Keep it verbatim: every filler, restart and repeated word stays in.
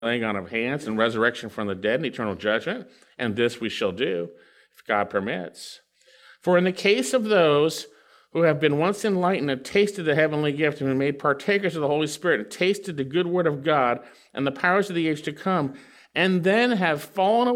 laying on of hands and resurrection from the dead and eternal judgment, and this we shall do, if God permits. For in the case of those who have been once enlightened and tasted the heavenly gift and been made partakers of the Holy Spirit and tasted the good word of God and the powers of the age to come, and then have fallen